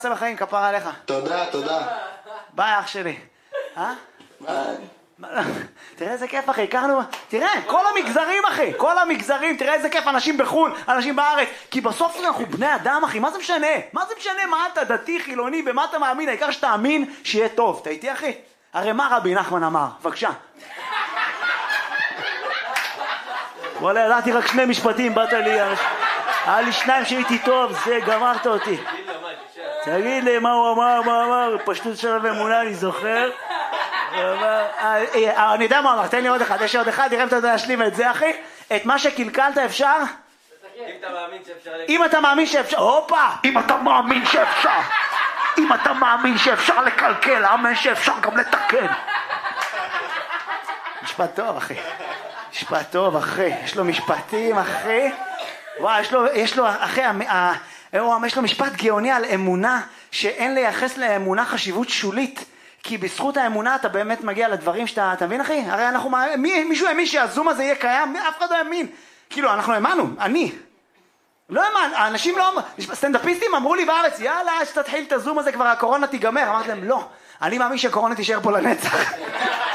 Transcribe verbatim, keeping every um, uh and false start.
עושה בחיים, כפרה עליך. תודה, תודה. ביי אח שלי. אה? ביי. תראה איזה כיף אחי, הכרנו, תראה, כל המגזרים אחי, כל המגזרים, תראה איזה כיף, אנשים בחו"ל, אנשים בארץ, כי בסוף אנחנו בני אדם אחי, מה זה משנה? מה זה משנה מה אתה דתי, חילוני, במה אתה מאמין, העיקר שתאמין שיהיה טוב, אתה איתי אחי? הרי מה רבי נחמן אמר? בבקשה. וואלה, ידעתי רק שני משפטים, באת לי, היה לי שניים שהייתי טוב, זה גמרת אותי. תגיד לי מה הוא אמר, מה הוא אמר, פשטות של אמונה, אני זוכר. אני יודע מה אמר, תן לי עוד אחד, יש לי עוד אחד, תראה אם אתה יודע להשלים את זה אחי. את מה שקלקלת אפשר? אם אתה מאמין שאפשר... אם אתה מאמין שאפשר, הופה! אם אתה מאמין שאפשר, אם אתה מאמין שאפשר לקלקל, אמן שאפשר גם לתקן. משפט טוב אחי, משפט טוב אחי, יש לו משפטים אחי. וואי, יש לו, יש לו אחי, יש לו משפט גאוני על אמונה, שאין לייחס לאמונה חשיבות שולית. כי בזכות האמונה אתה באמת מגיע לדברים שאתה, אתה מבין אחי? הרי אנחנו, מי, מישהו האמין שהזום הזה יהיה קיים? אף אחד לא האמין. כאילו, אנחנו האמנו, אני. לא האמין, האנשים לא, סטנדאפיסטים אמרו לי בארץ, יאללה, שתתחיל את הזום הזה כבר הקורונה תיגמר. אמרתי להם, לא, אני מאמין שהקורונה תישאר פה לנצח.